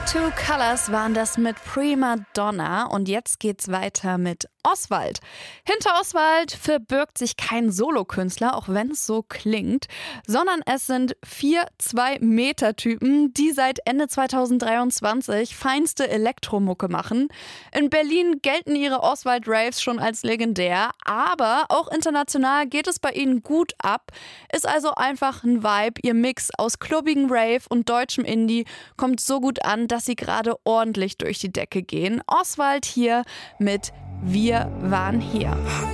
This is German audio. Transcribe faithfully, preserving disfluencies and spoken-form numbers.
Two Colors waren das mit Prima Donna und jetzt geht's weiter mit Oswald. Hinter Oswald verbirgt sich kein Solokünstler, auch wenn es so klingt, sondern es sind vier zwei-Meter-Typen, die seit Ende zweitausenddreiundzwanzig feinste Elektromucke machen. In Berlin gelten ihre Oswald-Raves schon als legendär, aber auch international geht es bei ihnen gut ab. Ist also einfach ein Vibe. Ihr Mix aus klubbigen Rave und deutschem Indie kommt so gut an, dass sie gerade ordentlich durch die Decke gehen. Oswald hier mit Wir waren hier.